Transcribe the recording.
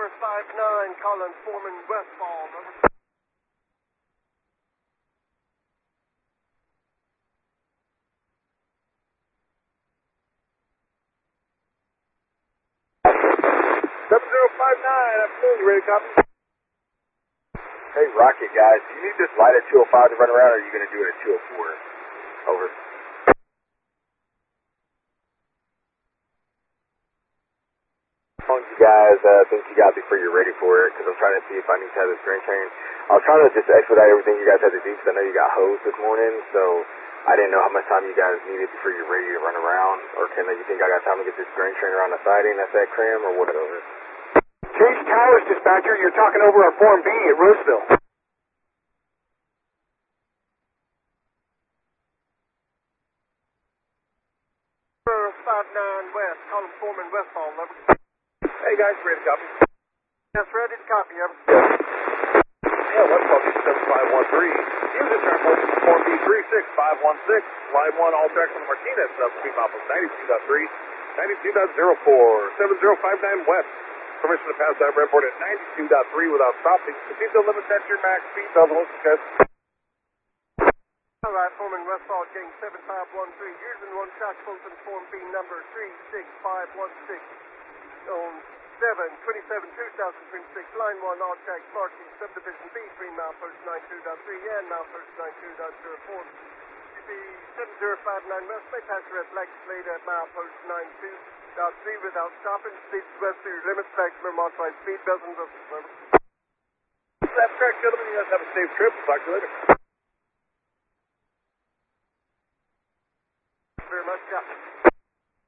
7059, Colin Foreman, Westfall. Afternoon, you ready to copy? Hey, Rocket guys, do you need this light at 205 to run around, or are you going to do it at 204? Over. You guys think you got before you're ready for it, because I'm trying to see if I need to have this grain train. I was trying to just expedite everything you guys had to do, because I know you got hosed this morning, so I didn't know how much time you guys needed before you're ready to run around, or you think I got time to get this grain train around the siding at that cram, or whatever? Chase Towers, dispatcher, you're talking over our Form B at Roseville. 59 West, Colin Foreman, Westfall. Hey guys, ready to copy? Yes, ready to copy. Yeah, Westfall 7513. Use the turn point from Form B 36516. Line 1, all tracks on Martinez, speed mile from 92.3, 92.04, 7059 West. Permission to pass that report at 92.3 without stopping. Proceed to limit at your max speed. All right, Foreman, Westfall, King 7513. Using one shot, Fulton, Form B number 36516. On 7/27/2026, line 1, all tracks, Sparky, subdivision B, 3 mile post 92.3 and mile post 92.04. UP 7059 West, may pass the red flag displayed at mile post 92.3 without stopping. Speeds west to your limits, maximum authorized speed, doesn't of. That's correct, gentlemen. You guys have a safe trip. Talk to you later. Very much, yeah.